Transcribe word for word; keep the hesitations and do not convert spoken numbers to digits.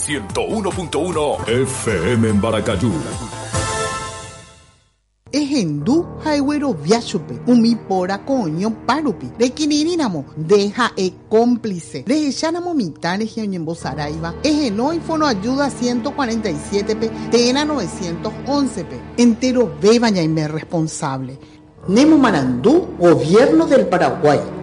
ciento uno punto uno F M en Baracayú. Ejendu haigüero viachupe, umi pora coño parupi, de quinirinamo, deja e cómplice, de echanamo mitad en Saraiva, ejeno y fono ayuda ciento cuarenta y siete pe, tena novecientos once pe, entero beba ya y me responsable. Nemo Marandú, Gobierno del Paraguay.